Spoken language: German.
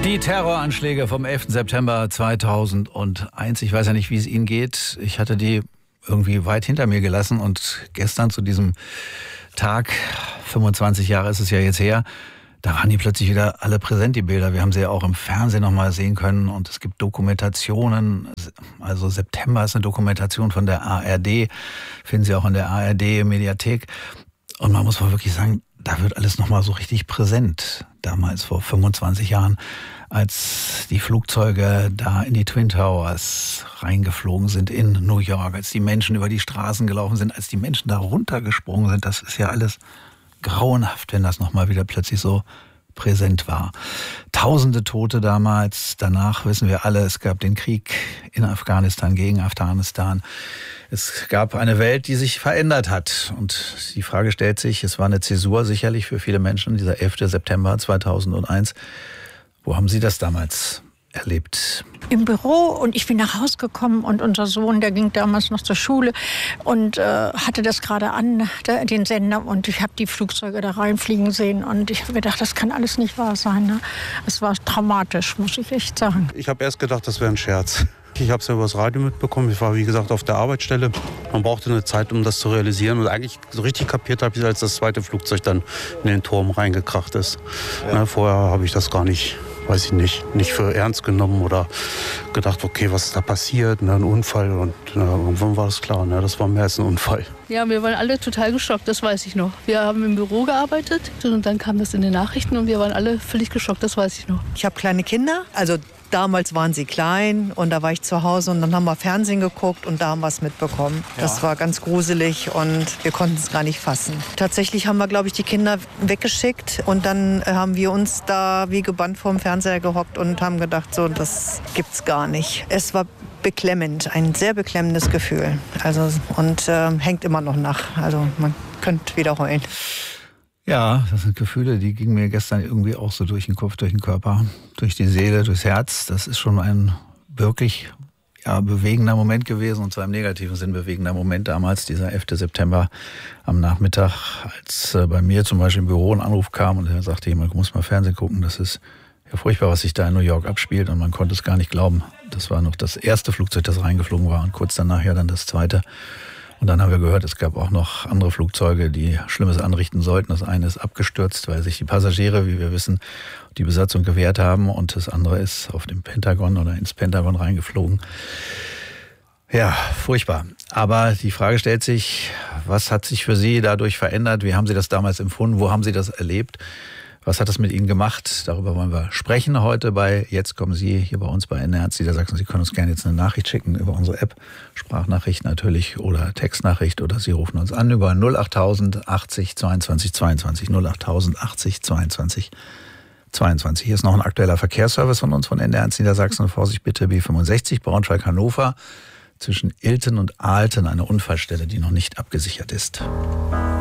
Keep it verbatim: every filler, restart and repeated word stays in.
Die Terroranschläge vom elften September zweitausendeins. Ich weiß ja nicht, wie es Ihnen geht. Ich hatte die irgendwie weit hinter mir gelassen und gestern zu diesem Tag, fünfundzwanzig Jahre ist es ja jetzt her, da waren die plötzlich wieder alle präsent, die Bilder. Wir haben sie ja auch im Fernsehen noch mal sehen können und es gibt Dokumentationen. Also September ist eine Dokumentation von der A R D, finden Sie auch in der A R D-Mediathek. Und man muss mal wirklich sagen, da wird alles noch mal so richtig präsent. Damals vor fünfundzwanzig Jahren, als die Flugzeuge da in die Twin Towers reingeflogen sind in New York, als die Menschen über die Straßen gelaufen sind, als die Menschen da runtergesprungen sind. Das ist ja alles grauenhaft, wenn das noch mal wieder plötzlich so präsent war. Tausende Tote damals. Danach wissen wir alle, es gab den Krieg in Afghanistan gegen Afghanistan. Es gab eine Welt, die sich verändert hat. Und die Frage stellt sich, es war eine Zäsur sicherlich für viele Menschen, dieser elfte September zweitausendeins. Wo haben Sie das damals erlebt? Im Büro, und ich bin nach Hause gekommen und unser Sohn, der ging damals noch zur Schule und äh, hatte das gerade an, der, den Sender, und ich habe die Flugzeuge da reinfliegen sehen und ich habe gedacht, das kann alles nicht wahr sein. Ne? Es war traumatisch, muss ich echt sagen. Ich habe erst gedacht, das wäre ein Scherz. Ich habe es ja über das Radio mitbekommen. Ich war, wie gesagt, auf der Arbeitsstelle. Man brauchte eine Zeit, um das zu realisieren. Und eigentlich so richtig kapiert habe ich es, als das zweite Flugzeug dann in den Turm reingekracht ist. Ja. Na, vorher habe ich das gar nicht, weiß ich nicht, nicht für ernst genommen oder gedacht, okay, was ist da passiert? Ne, ein Unfall. Und na, irgendwann war es klar, ne, das war mehr als ein Unfall. Ja, wir waren alle total geschockt, das weiß ich noch. Wir haben im Büro gearbeitet und dann kam das in den Nachrichten und wir waren alle völlig geschockt, das weiß ich noch. Ich habe kleine Kinder, also damals waren sie klein und da war ich zu Hause und dann haben wir Fernsehen geguckt und da haben wir es mitbekommen. Ja. Das war ganz gruselig und wir konnten es gar nicht fassen. Tatsächlich haben wir, glaube ich, die Kinder weggeschickt und dann haben wir uns da wie gebannt vorm Fernseher gehockt und haben gedacht, so, das gibt's gar nicht. Es war beklemmend, ein sehr beklemmendes Gefühl. Also, und äh, hängt immer noch nach. Also man könnte wieder heulen. Ja, das sind Gefühle, die gingen mir gestern irgendwie auch so durch den Kopf, durch den Körper, durch die Seele, durchs Herz. Das ist schon ein wirklich ja, bewegender Moment gewesen, und zwar im negativen Sinn bewegender Moment damals, dieser elfte September am Nachmittag, als äh, bei mir zum Beispiel im Büro ein Anruf kam und er sagte, jemand muss mal Fernsehen gucken, das ist ja furchtbar, was sich da in New York abspielt, und man konnte es gar nicht glauben. Das war noch das erste Flugzeug, das reingeflogen war, und kurz danach ja dann das zweite. Und dann haben wir gehört, es gab auch noch andere Flugzeuge, die Schlimmes anrichten sollten. Das eine ist abgestürzt, weil sich die Passagiere, wie wir wissen, die Besatzung gewehrt haben. Und das andere ist auf dem Pentagon oder ins Pentagon reingeflogen. Ja, furchtbar. Aber die Frage stellt sich, was hat sich für Sie dadurch verändert? Wie haben Sie das damals empfunden? Wo haben Sie das erlebt? Was hat das mit Ihnen gemacht? Darüber wollen wir sprechen heute bei Jetzt kommen Sie, hier bei uns bei N R Niedersachsen. Sie können uns gerne jetzt eine Nachricht schicken über unsere App, Sprachnachricht natürlich oder Textnachricht, oder Sie rufen uns an über null achttausend achtzig zweiundzwanzig zweiundzwanzig, null achttausend achtzig zweiundzwanzig zweiundzwanzig. Hier ist noch ein aktueller Verkehrsservice von uns von N R Niedersachsen. Vorsicht bitte, B fünfundsechzig, Braunschweig-Hannover, zwischen Ilten und Aalten, eine Unfallstelle, die noch nicht abgesichert ist.